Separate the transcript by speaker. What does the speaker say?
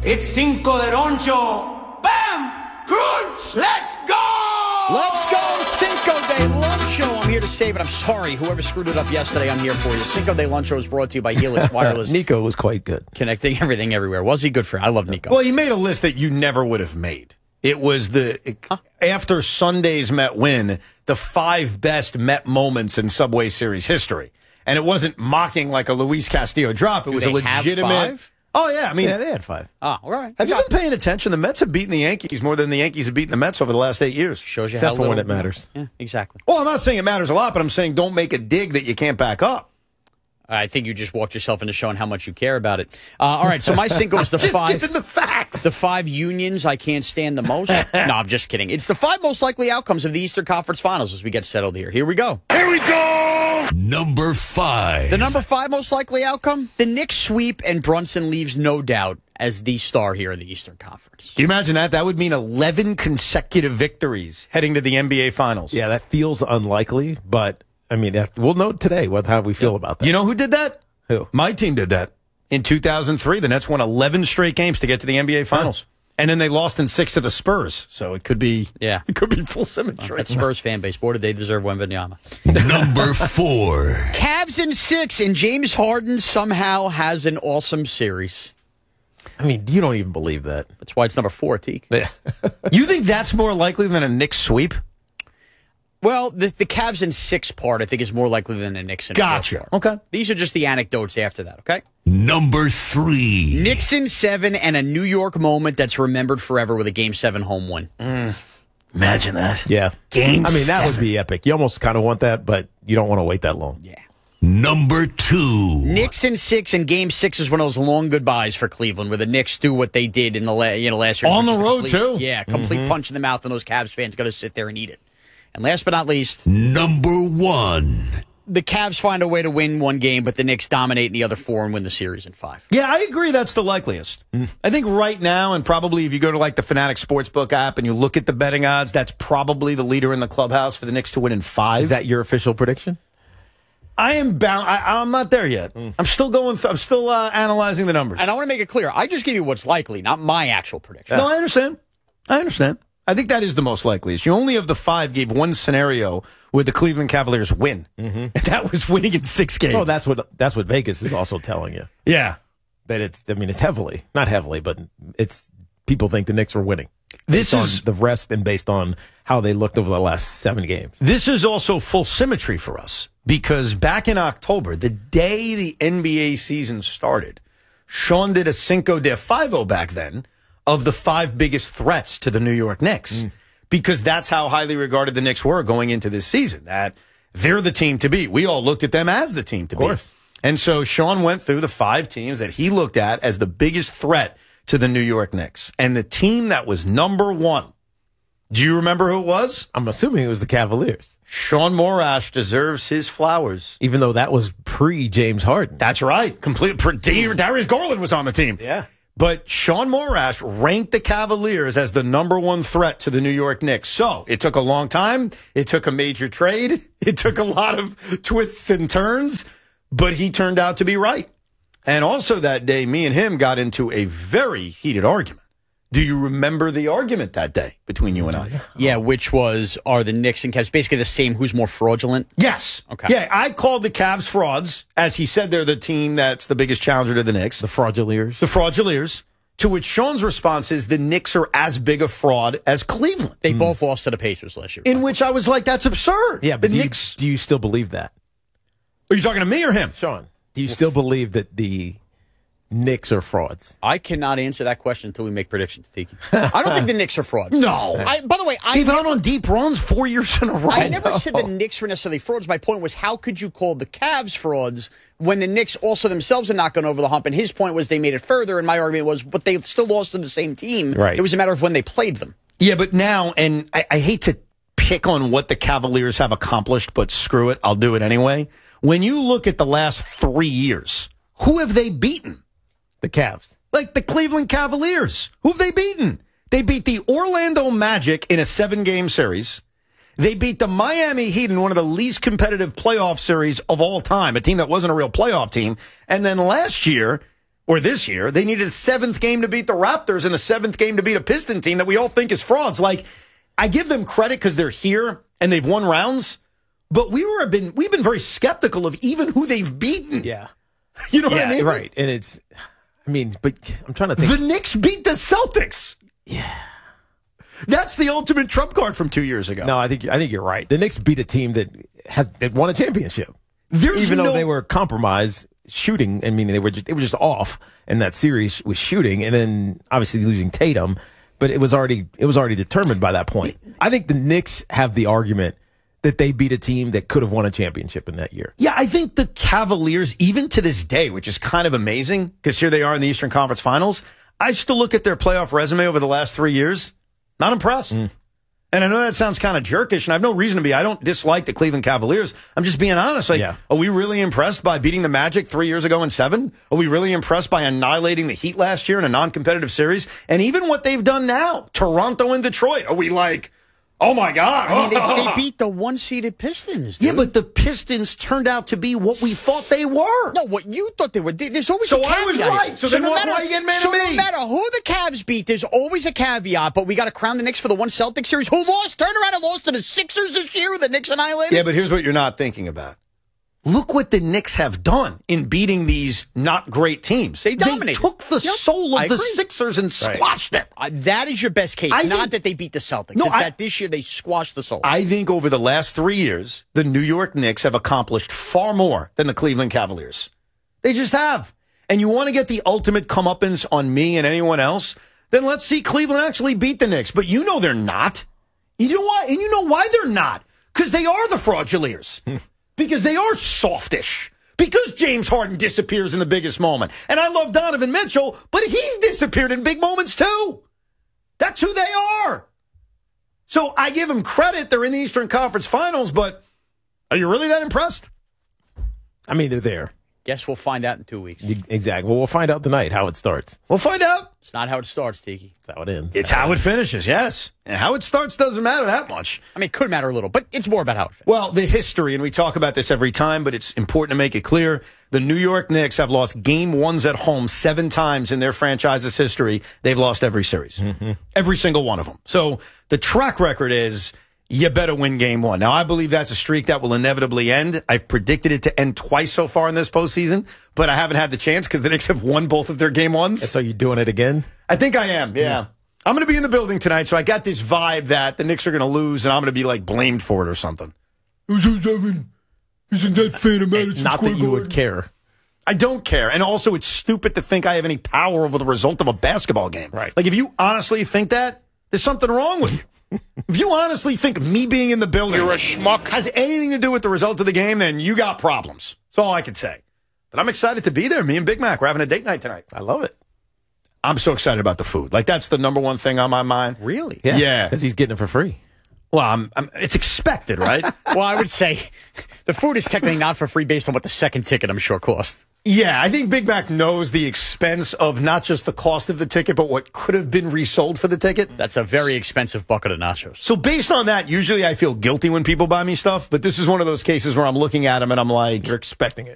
Speaker 1: It's Cinco de Loncho. Bam! Crunch! Let's go!
Speaker 2: Let's go, Cinco de Loncho. I'm here to save it. I'm sorry. Whoever screwed it up yesterday, I'm here for you. Cinco de Loncho is brought to you by Helix Wireless.
Speaker 3: Nico was quite good.
Speaker 2: Connecting everything everywhere. Was he good for you? I love Nico.
Speaker 4: Well, he made a list that you never would have made. It was after Sunday's Met win, the 5 best Met moments in Subway Series history. And it wasn't mocking like a Luis Castillo drop. It was a legitimate.
Speaker 2: Have 5?
Speaker 4: Oh, yeah. I mean,
Speaker 3: Yeah, they had 5.
Speaker 2: Oh, all right.
Speaker 4: have you been paying attention? The Mets have beaten the Yankees more than the Yankees have beaten the Mets over the last 8 years.
Speaker 2: Shows you
Speaker 3: Except
Speaker 2: how
Speaker 3: for when
Speaker 2: little
Speaker 3: it matters.
Speaker 2: Yeah, exactly.
Speaker 4: Well, I'm not saying it matters a lot, but I'm saying don't make a dig that you can't back up.
Speaker 2: I think you just walked yourself into showing how much you care about it. All right, so my Cinco is the
Speaker 4: Just
Speaker 2: 5.
Speaker 4: giving the facts.
Speaker 2: The 5 unions I can't stand the most. No, I'm just kidding. It's the 5 most likely outcomes of the Eastern Conference Finals as we get settled here. Here we go.
Speaker 5: Here we go! Number 5.
Speaker 2: The number 5 most likely outcome? The Knicks sweep and Brunson leaves no doubt as the star here in the Eastern Conference.
Speaker 4: Do you imagine that? That would mean 11 consecutive victories heading to the NBA Finals.
Speaker 3: Yeah, that feels unlikely, but I mean, we'll know today how we feel about that.
Speaker 4: You know who did that?
Speaker 3: Who?
Speaker 4: My team did that. In 2003, the Nets won 11 straight games to get to the NBA Finals. And then they lost in 6 to the Spurs. So it could be it could be full symmetry.
Speaker 2: That Spurs fan base. Boy, did they deserve Wembanyama.
Speaker 5: Number 4.
Speaker 2: Cavs in 6, and James Harden somehow has an awesome series.
Speaker 3: I mean, you don't even believe that.
Speaker 2: That's why it's number 4, Teak.
Speaker 3: Yeah.
Speaker 4: You think that's more likely than a Knicks sweep?
Speaker 2: Well, the Cavs in 6 part, I think, is more likely than a Knicks in 4 part.
Speaker 4: Okay.
Speaker 2: These are just the anecdotes after that, okay?
Speaker 5: Number 3.
Speaker 2: Knicks in 7 and a New York moment that's remembered forever with a Game 7 home win.
Speaker 4: Imagine that.
Speaker 3: Yeah.
Speaker 4: Game
Speaker 3: I mean, that
Speaker 4: 7.
Speaker 3: would be epic. You almost kind of want that, but you don't want to wait that long.
Speaker 2: Yeah.
Speaker 5: Number 2.
Speaker 2: Knicks in 6, and Game 6 is one of those long goodbyes for Cleveland, where the Knicks do what they did in the last year.
Speaker 4: On the road, too.
Speaker 2: Yeah, complete punch in the mouth, and those Cavs fans got to sit there and eat it. And last but not least,
Speaker 5: Number 1.
Speaker 2: the Cavs find a way to win 1 game, but the Knicks dominate in the other 4 and win the series in 5.
Speaker 4: Yeah, I agree that's the likeliest. I think right now, and probably if you go to like the Fanatic Sportsbook app and you look at the betting odds, that's probably the leader in the clubhouse for the Knicks to win in 5.
Speaker 3: Is that your official prediction?
Speaker 4: I am bound. I'm not there yet. I'm still going. I'm still analyzing the numbers.
Speaker 2: And I want to make it clear, I just give you what's likely, not my actual prediction.
Speaker 4: No, I understand. I think that is the most likeliest. You only of the 5 gave one scenario where the Cleveland Cavaliers win, and that was winning in 6 games.
Speaker 3: Oh, that's what Vegas is also telling you.
Speaker 4: Yeah.
Speaker 3: That it's heavily, not heavily, but it's people think the Knicks are winning.
Speaker 4: This
Speaker 3: based
Speaker 4: is
Speaker 3: on the rest and based on how they looked over the last 7 games.
Speaker 4: This is also full symmetry for us because back in October, the day the NBA season started, Sean did a Cinco de Five back then of the 5 biggest threats to the New York Knicks because that's how highly regarded the Knicks were going into this season, that they're the team to beat. We all looked at them as the team to beat. And so Sean went through the 5 teams that he looked at as the biggest threat to the New York Knicks. And the team that was number 1, do you remember who it was?
Speaker 3: I'm assuming it was the Cavaliers.
Speaker 4: Sean Morash deserves his flowers.
Speaker 3: Even though that was pre-James Harden.
Speaker 4: That's right. Darius Garland was on the team.
Speaker 3: Yeah.
Speaker 4: But Sean Morash ranked the Cavaliers as the number 1 threat to the New York Knicks. So it took a long time. It took a major trade. It took a lot of twists and turns, but he turned out to be right. And also that day, me and him got into a very heated argument. Do you remember the argument that day between you and I?
Speaker 2: Yeah, which was, are the Knicks and Cavs basically the same, who's more fraudulent?
Speaker 4: Yes.
Speaker 2: Okay.
Speaker 4: Yeah, I called the Cavs frauds. As he said, they're the team that's the biggest challenger to the Knicks.
Speaker 3: The Frauduleurs.
Speaker 4: The Frauduleurs. To which Sean's response is the Knicks are as big a fraud as Cleveland.
Speaker 2: They both lost to the Pacers last year.
Speaker 4: In which I was like, that's absurd.
Speaker 3: Yeah, but
Speaker 4: the
Speaker 3: Knicks. Do you still believe that?
Speaker 4: Are you talking to me or him?
Speaker 3: Sean, do you still believe that the Knicks are frauds?
Speaker 2: I cannot answer that question until we make predictions, Tiki. I don't think the Knicks are frauds.
Speaker 4: No.
Speaker 2: By the way,
Speaker 4: they've out on deep runs 4 years in a row.
Speaker 2: I never said the Knicks were necessarily frauds. My point was, how could you call the Cavs frauds when the Knicks also themselves are not going over the hump? And his point was they made it further, and my argument was, but they still lost to the same team.
Speaker 3: Right.
Speaker 2: It was a matter of when they played them.
Speaker 4: Yeah, but now, and I hate to pick on what the Cavaliers have accomplished, but screw it, I'll do it anyway. When you look at the last 3 years, who have they beaten?
Speaker 3: The Cavs.
Speaker 4: Like the Cleveland Cavaliers. Who have they beaten? They beat the Orlando Magic in a 7-game series. They beat the Miami Heat in one of the least competitive playoff series of all time, a team that wasn't a real playoff team. And then last year, or this year, they needed a 7th game to beat the Raptors and a 7th game to beat a Piston team that we all think is frauds. Like, I give them credit because they're here and they've won rounds, but we've been very skeptical of even who they've beaten.
Speaker 3: Yeah.
Speaker 4: You know what I mean?
Speaker 3: Right. And but I'm trying to think.
Speaker 4: The Knicks beat the Celtics.
Speaker 3: Yeah.
Speaker 4: That's the ultimate trump card from 2 years ago.
Speaker 3: No, I think you're right. The Knicks beat a team that won a championship. Even though they were compromised shooting. I mean, they were just off in that series with shooting, and then obviously losing Tatum. But it was already determined by that point. I think the Knicks have the argument that they beat a team that could have won a championship in that year.
Speaker 4: Yeah, I think the Cavaliers, even to this day, which is kind of amazing, because here they are in the Eastern Conference Finals, I still look at their playoff resume over the last 3 years, not impressed. And I know that sounds kind of jerkish, and I have no reason to be. I don't dislike the Cleveland Cavaliers. I'm just being honest. Are we really impressed by beating the Magic 3 years ago in 7? Are we really impressed by annihilating the Heat last year in a non-competitive series? And even what they've done now, Toronto and Detroit, are we like, oh my God.
Speaker 2: I mean, they beat the 1-seeded Pistons, dude.
Speaker 4: Yeah, but the Pistons turned out to be what we thought they were.
Speaker 2: No, what you thought they were. There's always
Speaker 4: So
Speaker 2: a caveat.
Speaker 4: I was right. So then why are you getting mad at me?
Speaker 2: No matter who the Cavs beat, there's always a caveat. But we got to crown the Knicks for the one Celtics series. Who lost? Turned around and lost to the Sixers this year. The Knicks annihilated.
Speaker 4: Yeah, but here's what you're not thinking about. Look what the Knicks have done in beating these not great teams.
Speaker 2: They dominated.
Speaker 4: They took the soul of the
Speaker 2: agree.
Speaker 4: Sixers and squashed it.
Speaker 2: That is your best case. Not that they beat the Celtics.
Speaker 4: No,
Speaker 2: it's that this year they squashed the soul.
Speaker 4: I think over the last 3 years, the New York Knicks have accomplished far more than the Cleveland Cavaliers. They just have. And you want to get the ultimate comeuppance on me and anyone else, then let's see Cleveland actually beat the Knicks. But you know they're not. You know why? And you know why they're not. Because they are the frauduleurs. Because they are softish. Because James Harden disappears in the biggest moment. And I love Donovan Mitchell, but he's disappeared in big moments too. That's who they are. So I give them credit. They're in the Eastern Conference Finals, but are you really that impressed?
Speaker 3: I mean, they're there.
Speaker 2: Guess we'll find out in 2 weeks.
Speaker 3: Exactly. Well, we'll find out tonight how it starts.
Speaker 4: We'll find out.
Speaker 2: It's not how it starts, Tiki.
Speaker 3: That's how it ends.
Speaker 4: It's how it finishes, yes. And how it starts doesn't matter that much.
Speaker 2: I mean, it could matter a little, but it's more about how it finishes.
Speaker 4: Well, the history, and we talk about this every time, but it's important to make it clear. The New York Knicks have lost game ones at home 7 times in their franchise's history. They've lost every series. Every single one of them. So the track record is you better win game one. Now, I believe that's a streak that will inevitably end. I've predicted it to end twice so far in this postseason, but I haven't had the chance because the Knicks have won both of their game ones.
Speaker 3: So you're doing it again?
Speaker 4: I think I am, yeah. I'm going to be in the building tonight, so I got this vibe that the Knicks are going to lose, and I'm going to be, like, blamed for it or something.
Speaker 5: Isn't that fan of Madison
Speaker 3: Not
Speaker 5: Square
Speaker 3: that you would
Speaker 5: Garden?
Speaker 3: care.
Speaker 4: I don't care. And also, it's stupid to think I have any power over the result of a basketball game.
Speaker 3: Right.
Speaker 4: Like, if you honestly think that, there's something wrong with you. If you honestly think me being in the building
Speaker 1: You're a schmuck.
Speaker 4: has anything to do with the result of the game, then you got problems. That's all I can say. But I'm excited to be there. Me and Big Mac, we're having a date night tonight.
Speaker 3: I love it.
Speaker 4: I'm so excited about the food. Like, that's the number one thing on my mind.
Speaker 2: Really?
Speaker 4: Yeah.
Speaker 3: Because he's getting it for free.
Speaker 4: Well, it's expected, right?
Speaker 2: Well, I would say the food is technically not for free based on what the second ticket, I'm sure, cost.
Speaker 4: Yeah, I think Big Mac knows the expense of not just the cost of the ticket, but what could have been resold for the ticket.
Speaker 2: That's a very expensive bucket of nachos.
Speaker 4: So based on that, usually I feel guilty when people buy me stuff, but this is one of those cases where I'm looking at them and I'm like,
Speaker 3: You're expecting it.